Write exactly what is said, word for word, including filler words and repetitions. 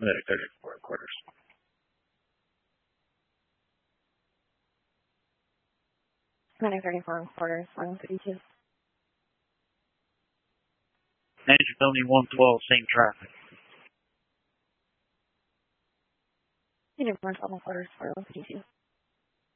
Medic thirty-four quarters. Medic thirty-four quarters, one fifty-two. Engine building one twelve, same traffic. Uniform twelve quarters, one fifty-two.